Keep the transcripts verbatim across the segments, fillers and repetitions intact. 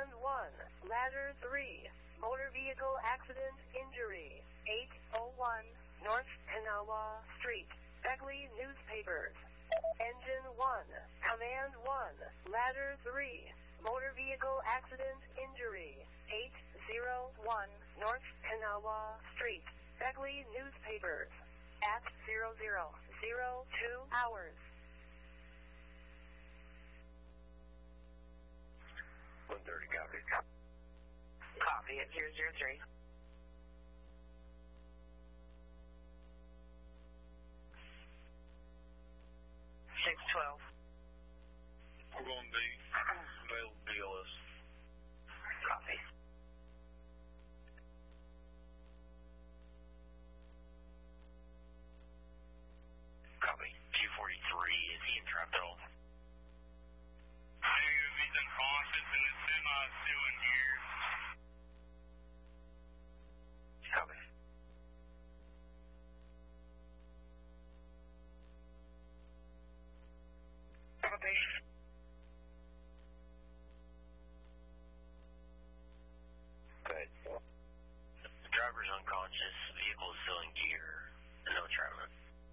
Command one, Ladder three, motor vehicle accident injury, eight oh one North Kanawha Street, Beckley Newspapers. Engine one, Command one, Ladder three, motor vehicle accident injury, eight oh one North Kanawha Street, Beckley Newspapers. At zero zero zero two hours. one thirty, copy. Copy at zero zero three. six twelve. We're going to be available B L S. Copy. Copy. two forty-three, is he in trap at all? Negative, he's unconscious and his semi's still in gear. Copy. Copy. Good. The driver's unconscious, vehicle is still in gear, and no entrapment.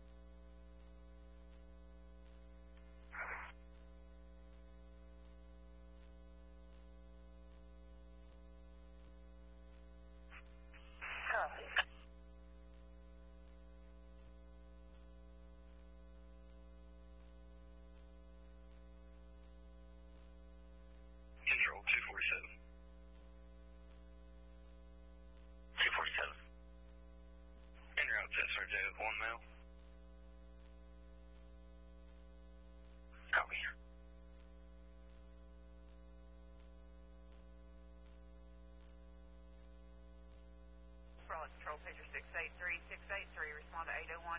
Copy. Control two forty-seven. two forty-seven. En route to S R J with one mile. Copy. Control, pager six eight three, six eight three,